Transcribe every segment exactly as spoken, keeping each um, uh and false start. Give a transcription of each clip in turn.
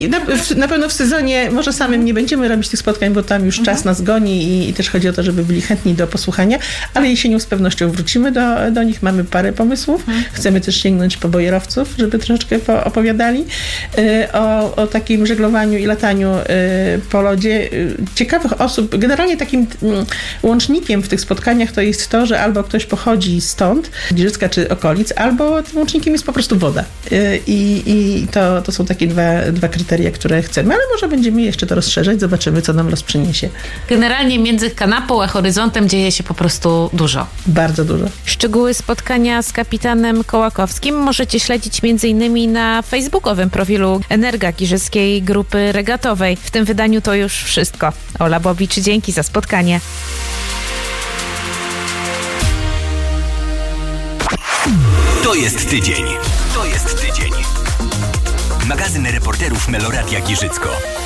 Na, na pewno w sezonie może samym nie będziemy robić tych spotkań, bo tam już mhm. czas nas goni i, i też chodzi o to, żeby byli chętni do posłuchania, ale jesienią z pewnością wrócimy do, do nich. Mamy parę pomysłów. Mhm. Chcemy też sięgnąć po bojerowców, żeby troszeczkę opowiadali y, o, o takim żeglowaniu i lataniu y, po lodzie. Y, ciekawych osób. Generalnie takim y, łącznikiem w tych spotkaniach to jest to, że albo ktoś pochodzi stąd, Giżycka czy okolic, albo tym łącznikiem jest po prostu woda. Y, I i to, to są takie dwa, dwa kryteria, które chcemy, ale może będziemy jeszcze to rozszerzać, zobaczymy, co nam los przyniesie. Generalnie między kanapą a horyzontem dzieje się po prostu dużo. Bardzo dużo. Szczegóły spotkania z kapitanem Kołakowskim możecie śledzić między innymi na facebookowym profilu Energa Giżyckiej Grupy Regatowej. W tym wydaniu to już wszystko. Ola Bobicz, dzięki za spotkanie. To jest tydzień. To jest tydzień. Magazyn reporterów Meloradia Giżycko.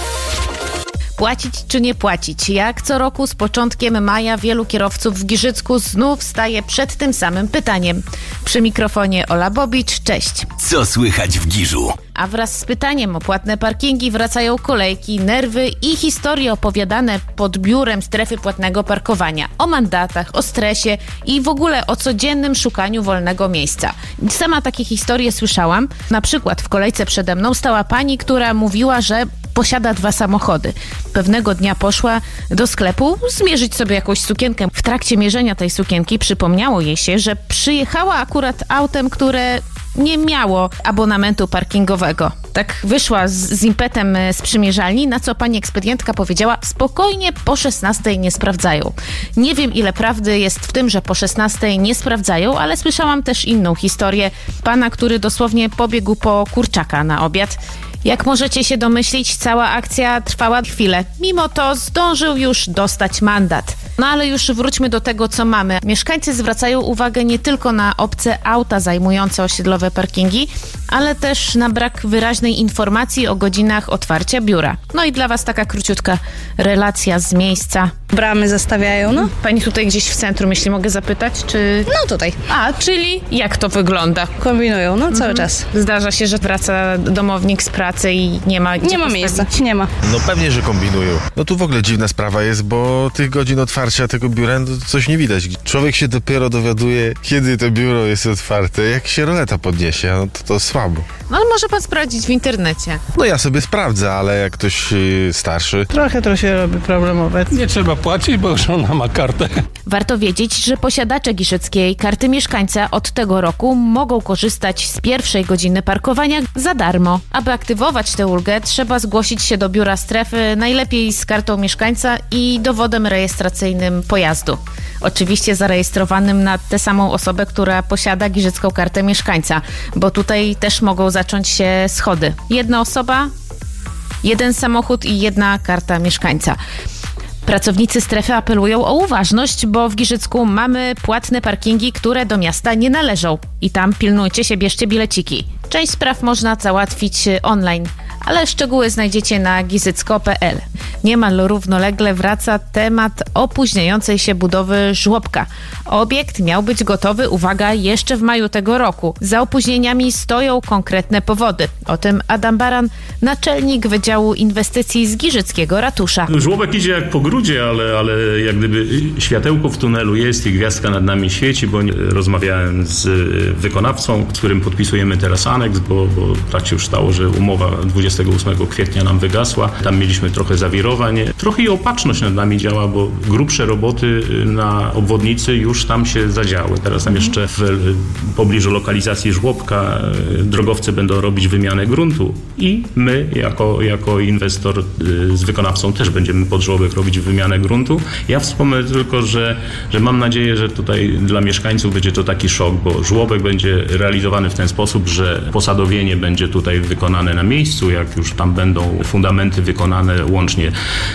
Płacić czy nie płacić? Jak co roku z początkiem maja wielu kierowców w Giżycku znów staje przed tym samym pytaniem. Przy mikrofonie Ola Bobicz, cześć. Co słychać w Giżu? A wraz z pytaniem o płatne parkingi wracają kolejki, nerwy i historie opowiadane pod biurem strefy płatnego parkowania. O mandatach, o stresie i w ogóle o codziennym szukaniu wolnego miejsca. Sama takie historie słyszałam. Na przykład w kolejce przede mną stała pani, która mówiła, że posiada dwa samochody. Pewnego dnia poszła do sklepu zmierzyć sobie jakąś sukienkę. W trakcie mierzenia tej sukienki przypomniało jej się, że przyjechała akurat autem, które nie miało abonamentu parkingowego. Tak wyszła z, z impetem z przymierzalni, na co pani ekspedientka powiedziała: spokojnie, po szesnastej nie sprawdzają. Nie wiem, ile prawdy jest w tym, że po szesnastej nie sprawdzają, ale słyszałam też inną historię pana, który dosłownie pobiegł po kurczaka na obiad. Jak możecie się domyślić, cała akcja trwała chwilę. Mimo to zdążył już dostać mandat. No ale już wróćmy do tego, co mamy. Mieszkańcy zwracają uwagę nie tylko na obce auta zajmujące osiedlowe parkingi, ale też na brak wyraźnej informacji o godzinach otwarcia biura. No i dla was taka króciutka relacja z miejsca. Bramy zastawiają, no. Pani tutaj gdzieś w centrum, jeśli mogę zapytać, czy... No tutaj. A, czyli jak to wygląda? Kombinują, no cały mhm. czas. Zdarza się, że wraca domownik z pracy i nie ma gdzie Nie ma postawić. miejsca, nie ma. No pewnie, że kombinują. No tu w ogóle dziwna sprawa jest, bo tych godzin otwarcia tego biura no, coś nie widać. Człowiek się dopiero dowiaduje, kiedy to biuro jest otwarte, jak się roleta podniesie, no to, to słabo. No ale może pan sprawdzić w internecie. No ja sobie sprawdzę, ale jak ktoś yy, starszy... Trochę to się robi problemowe. Nie trzeba płacić, bo już ona ma kartę. Warto wiedzieć, że posiadacze giżyckiej karty mieszkańca od tego roku mogą korzystać z pierwszej godziny parkowania za darmo. Aby aktywować tę ulgę, trzeba zgłosić się do biura strefy, najlepiej z kartą mieszkańca i dowodem rejestracyjnym pojazdu. Oczywiście zarejestrowanym na tę samą osobę, która posiada giżycką kartę mieszkańca, bo tutaj też mogą zacząć się schody. Jedna osoba, jeden samochód i jedna karta mieszkańca. Pracownicy strefy apelują o uważność, bo w Giżycku mamy płatne parkingi, które do miasta nie należą. I tam pilnujcie się, bierzcie bileciki. Część spraw można załatwić online, ale szczegóły znajdziecie na gizycko kropka pe el. Niemal równolegle wraca temat opóźniającej się budowy żłobka. Obiekt miał być gotowy, uwaga, jeszcze w maju tego roku. Za opóźnieniami stoją konkretne powody. O tym Adam Baran, naczelnik Wydziału Inwestycji z Giżyckiego Ratusza. Żłobek idzie jak po grudzie, ale, ale jak gdyby światełko w tunelu jest i gwiazdka nad nami świeci, bo rozmawiałem z wykonawcą, z którym podpisujemy teraz aneks, bo, bo tak się już stało, że umowa dwudziestego ósmego kwietnia nam wygasła. Tam mieliśmy trochę zawirowań. Trochę i opatrzność nad nami działa, bo grubsze roboty na obwodnicy już tam się zadziały. Teraz tam jeszcze w pobliżu lokalizacji żłobka drogowcy będą robić wymianę gruntu i my jako, jako inwestor z wykonawcą też będziemy pod żłobek robić wymianę gruntu. Ja wspomnę tylko, że, że mam nadzieję, że tutaj dla mieszkańców będzie to taki szok, bo żłobek będzie realizowany w ten sposób, że posadowienie będzie tutaj wykonane na miejscu, jak już tam będą fundamenty wykonane łącznie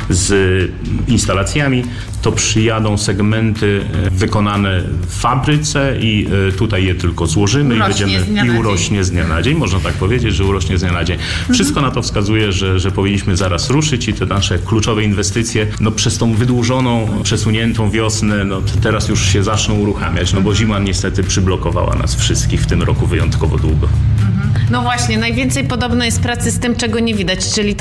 z instalacjami, to przyjadą segmenty wykonane w fabryce i tutaj je tylko złożymy urośnie i będziemy i urośnie z dnia na dzień. Można tak powiedzieć, że urośnie z dnia na dzień. Wszystko na to wskazuje, że, że powinniśmy zaraz ruszyć i te nasze kluczowe inwestycje, no przez tą wydłużoną, przesuniętą wiosnę, no teraz już się zaczną uruchamiać, no bo zima niestety przyblokowała nas wszystkich w tym roku wyjątkowo długo. Mhm. No właśnie, najwięcej podobno jest pracy z tym, czego nie widać, czyli